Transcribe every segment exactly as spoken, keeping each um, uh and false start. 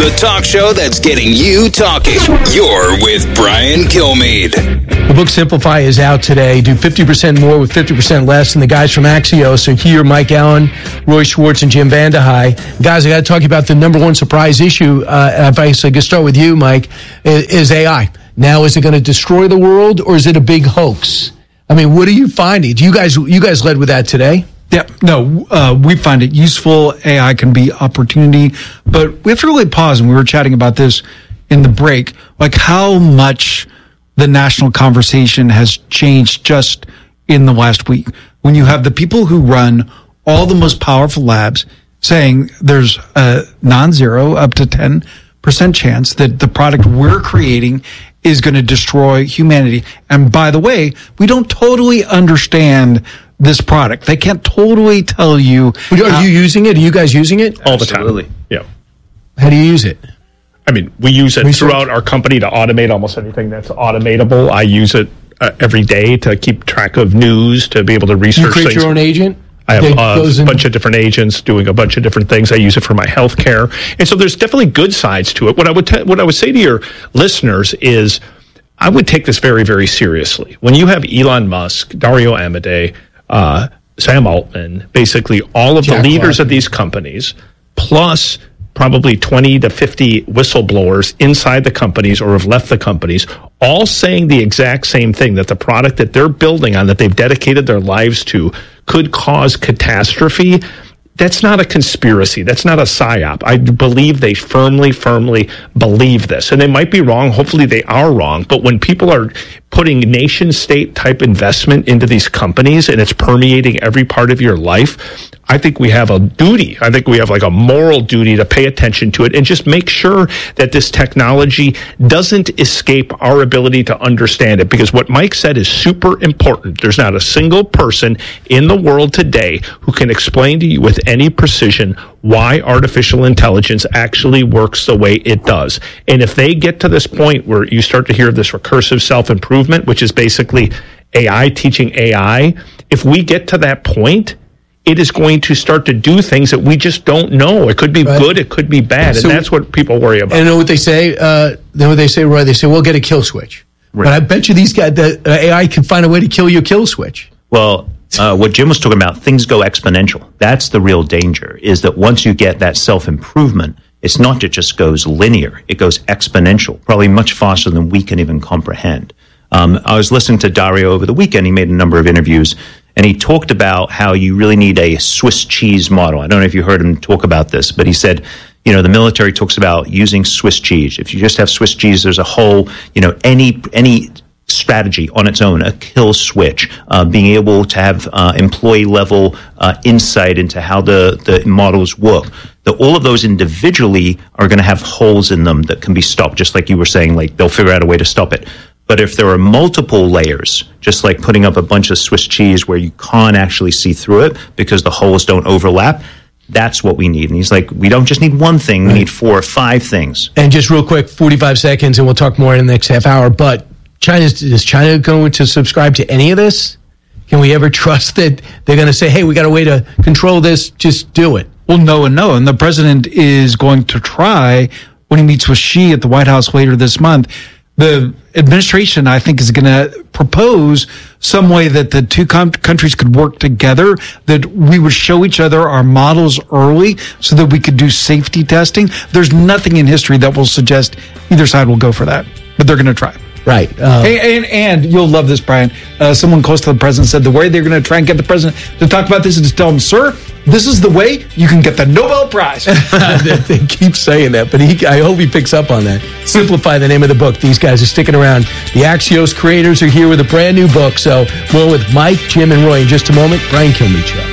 the talk show that's getting you talking. You're with Brian Kilmeade. The book Simplify is out today. Do fifty percent more with fifty percent less. And the guys from Axios are here, Mike Allen, Roy Schwartz, and Jim Vandehei. Guys, I got to talk about the number one surprise issue. Uh, if I could start with you, Mike, is, is A I. Now, is it going to destroy the world, or is it a big hoax? I mean, what are you finding? Do you guys you guys led with that today? Yeah, no, uh, we find it useful. A I can be opportunity, but we have to really pause. And we were chatting about this in the break, like how much the national conversation has changed just in the last week. When you have the people who run all the most powerful labs saying there's a non-zero up to ten percent chance that the product we're creating is going to destroy humanity. And by the way, we don't totally understand this product. They can't totally tell you. Are how, you using it? Are you guys using it? All the time. Absolutely. Yeah. How do you use it? I mean, we use it Research. throughout our company to automate almost anything that's automatable. I use it uh, every day to keep track of news, to be able to research you create things. Your own agent? I have uh, a bunch of different agents doing a bunch of different things. I use it for my healthcare. And so there's definitely good sides to it. What I would te- what I would say to your listeners is I would take this very, very seriously. When you have Elon Musk, Dario Amodei, uh, Sam Altman, basically all of Jack the leaders Clark. of these companies, plus probably twenty to fifty whistleblowers inside the companies or have left the companies, all saying the exact same thing, that the product that they're building on, that they've dedicated their lives to, could cause catastrophe. That's not a conspiracy. That's not a psyop. I believe they firmly, firmly believe this. And they might be wrong. Hopefully they are wrong. But when people are putting nation-state type investment into these companies and it's permeating every part of your life, I think we have a duty. I think we have like a moral duty to pay attention to it and just make sure that this technology doesn't escape our ability to understand it. Because what Mike said is super important. There's not a single person in the world today who can explain to you with any precision why artificial intelligence actually works the way it does. And if they get to this point where you start to hear this recursive self-improvement, which is basically A I teaching A I, if we get to that point, it is going to start to do things that we just don't know. It could be right. good, it could be bad, so, and that's what people worry about. And you know what they say? Uh, you know what they say, Roy? They say, we'll get a kill switch. Right. But I bet you these guys, the uh, A I can find a way to kill your kill switch. Well, uh, what Jim was talking about, things go exponential. That's the real danger, is that once you get that self-improvement, it's not that it just goes linear. It goes exponential, probably much faster than we can even comprehend. Um, I was listening to Dario over the weekend. He made a number of interviews, and he talked about how you really need a Swiss cheese model. I don't know if you heard him talk about this, but he said, you know, the military talks about using Swiss cheese. If you just have Swiss cheese, there's a whole, you know, any any strategy on its own, a kill switch, uh, being able to have uh, employee-level uh, insight into how the, the models work. That all of those individually are going to have holes in them that can be stopped, just like you were saying, like they'll figure out a way to stop it. But if there are multiple layers, just like putting up a bunch of Swiss cheese where you can't actually see through it because the holes don't overlap, that's what we need. And he's like, we don't just need one thing, we need four or five things. And just real quick, forty-five seconds, and we'll talk more in the next half hour, but China's, is China going to subscribe to any of this? Can we ever trust that they're going to say, hey, we got a way to control this, just do it? Well, no and no. And the president is going to try, when he meets with Xi at the White House later this month, the administration, I think, is going to propose some way that the two com- countries could work together, that we would show each other our models early so that we could do safety testing. There's nothing in history that will suggest either side will go for that, but they're going to try. Right. Uh, and, and, and you'll love this, Brian. Uh, someone close to the president said the way they're going to try and get the president to talk about this is to tell him, sir, this is the way you can get the Nobel Prize. They keep saying that, but he, I hope he picks up on that. Simplify, the name of the book. These guys are sticking around. The Axios creators are here with a brand new book. So more with Mike, Jim, and Roy in just a moment. Brian Kilmeade Show.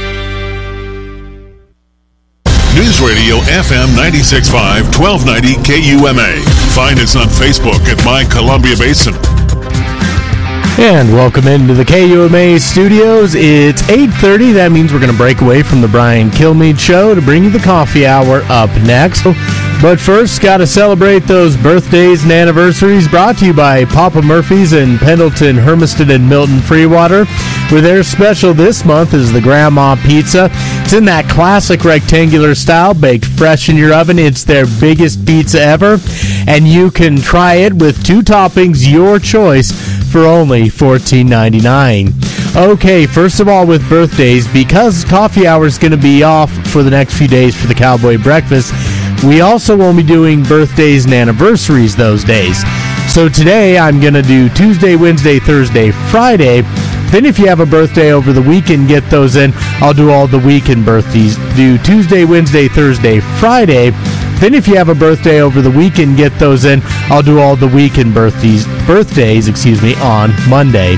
News Radio F M ninety-six point five, twelve ninety K U M A. Find us on Facebook at My Columbia Basin. And welcome into the K U M A studios. It's eight thirty. That means we're going to break away from the Brian Kilmeade Show to bring you the coffee hour up next. So But first, got to celebrate those birthdays and anniversaries. Brought to you by Papa Murphy's in Pendleton, Hermiston, and Milton Freewater, where their special this month is the Grandma Pizza. It's in that classic rectangular style, baked fresh in your oven. It's their biggest pizza ever, and you can try it with two toppings, your choice, for only fourteen ninety-nine. Okay, first of all, with birthdays, because coffee hour is going to be off for the next few days for the Cowboy Breakfast, we also won't be doing birthdays and anniversaries those days. So today I'm going to do Tuesday, Wednesday, Thursday, Friday. Then if you have a birthday over the weekend, get those in. I'll do all the weekend birthdays. Do Tuesday, Wednesday, Thursday, Friday. Then if you have a birthday over the weekend, get those in. I'll do all the weekend birthdays, birthdays, excuse me, on Monday.